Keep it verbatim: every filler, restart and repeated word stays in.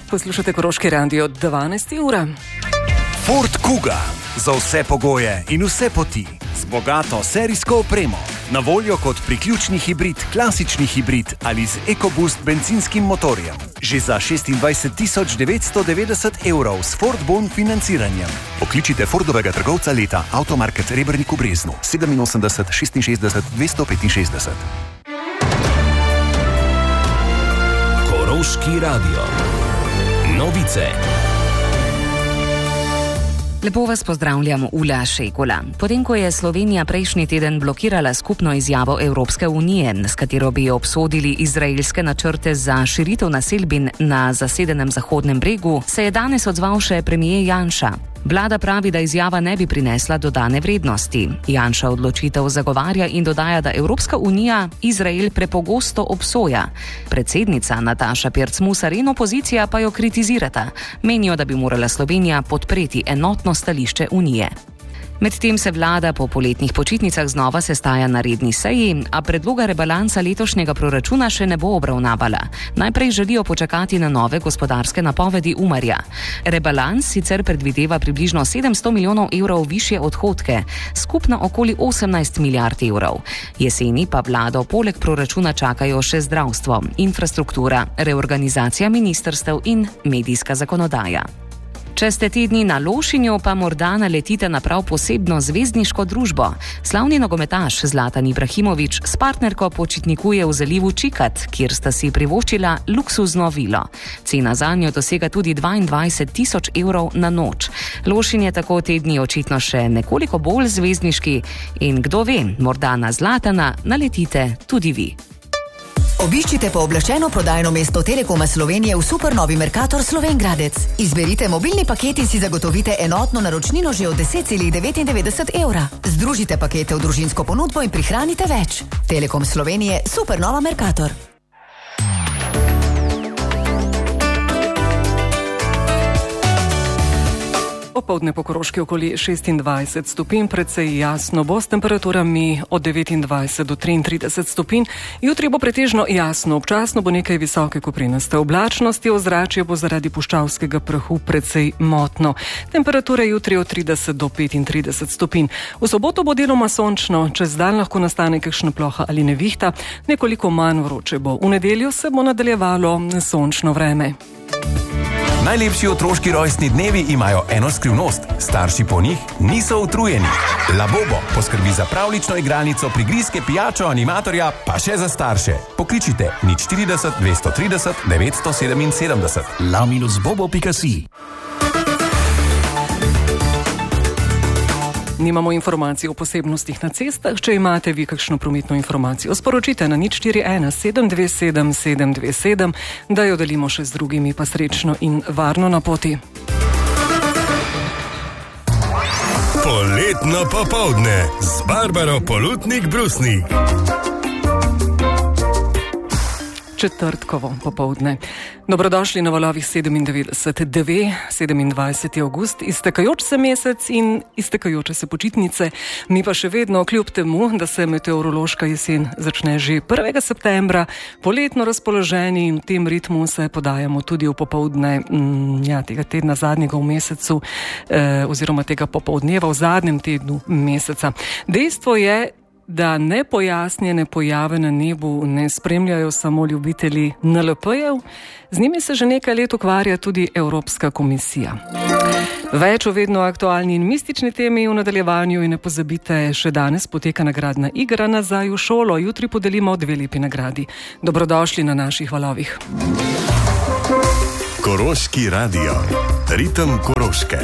Poslušate Koroški radio, dvanajsta ura. Ford Kuga. Za vse pogoje in vse poti. Z bogato serijsko opremo. Na voljo kot priključni hibrid, klasični hibrid ali z EcoBoost bencinskim motorjem. Že za šestindvajset tisoč devetsto devetdeset evrov s Ford Bon financiranjem. Pokličite Fordovega trgovca leta Automarket Rebernik v Breznu sedeminosemdeset šestinšestdeset dvesto petinšestdeset. Koroški radio. Novice. Lepo vas pozdravljam, Ula Šejkola. Potem, ko je Slovenija prejšnji teden blokirala skupno izjavo Evropske unije, s katero bi obsodili izraelske načrte za širitev naselbin na zasedenem Zahodnem bregu, se je danes odzval še premier Janša. Vlada pravi, da izjava ne bi prinesla dodane vrednosti. Janša odločitev zagovarja in dodaja, da Evropska unija Izrael prepogosto obsoja. Predsednica Nataša Pirc Musar in opozicija pa jo kritizirata. Menijo, da bi morala Slovenija podpreti enotno stališče unije. Medtem se vlada po poletnih počitnicah znova sestaja na redni seji, a predloga rebalansa letošnjega proračuna še ne bo obravnavala. Najprej želijo počakati na nove gospodarske napovedi Umarja. Rebalans sicer predvideva približno sedemsto milijonov evrov višje odhodke, skupno okoli osemnajst milijard evrov. Jeseni pa vlado poleg proračuna čakajo še zdravstvo, infrastruktura, reorganizacija ministrstev in medijska zakonodaja. Če ste te dni na Lošinju, pa morda naletite na prav posebno zvezdniško družbo. Slavni nogometaš Zlatan Ibrahimović s partnerko počitnikuje v zalivu Čikat, kjer sta si privoščila luksuzno vilo. Cena zanjo dosega tudi dvaindvajset tisoč evrov na noč. Lošin je tako te dni očitno še nekoliko bolj zvezdniški in kdo ve, morda na Zlatana naletite tudi vi. Obiščite pooblaščeno prodajno mesto Telekoma Slovenije v supernovi Mercator Slovenj Gradec. Izberite mobilni paket in si zagotovite enotno naročnino že od deset celih devetindevetdeset evra. Združite pakete v družinsko ponudbo in prihranite več. Telekom Slovenije, supernova Mercator. Opoldne po Koroški okoli šestindvajset stopinj, precej jasno bo s temperaturami od devetindvajset do triintrideset stopinj. Jutri bo pretežno jasno, občasno bo nekaj visoke koprenaste oblačnosti, ozračje bo zaradi puščavskega prahu precej motno. Temperature jutri od trideset do petintrideset stopinj. V soboto bo deloma sončno, čez dan lahko nastane kakšna ploha ali nevihta, nekoliko manj vroče bo. V nedeljo se bo nadaljevalo sončno vreme. Najlepši otroški rojstni dnevi imajo eno skrivnost. Starši po njih niso utrujeni. Labobo poskrbi za pravlično igralnico, prigrizke, pijačo, animatorja, pa še za starše. Pokličite nič štirideset dvesto trideset devetsto sedeminsedemdeset. la minus bobo pika si. Nimamo informacij o posebnostih na cestah. Če imate vi kakšno prometno informacijo, sporočite na nič štiri ena sedem dve sedem sedem dve sedem, da jo delimo še z drugimi, pa srečno in varno na poti. Poletno popoldne z Barbaro Polutnik-Brusnik. Četrtkovo popoldne. Dobrodošli na valovih sedemindevetdeset dve, sedemindvajseti avgust, iztekajoč se mesec in iztekajoče se počitnice. Mi pa še vedno, kljub temu, da se meteorološka jesen začne že prvega septembra, poletno razpoloženi in v tem ritmu se podajamo tudi v popoldne mm, ja, tega tedna zadnjega v mesecu eh, oziroma tega popoldneva v zadnjem tednu meseca. Dejstvo je, da nepojasnjene pojave na nebu ne spremljajo samo ljubitelji en el pe-jev, z njimi se že nekaj let ukvarja tudi Evropska komisija. Več o vedno aktualni in mistični temi v nadaljevanju in ne pozabite, še danes poteka nagradna igra Nazaj v šolo, jutri podelimo dve lepi nagradi. Dobrodošli na naših valovih. Koroški radio. Ritem Koroške.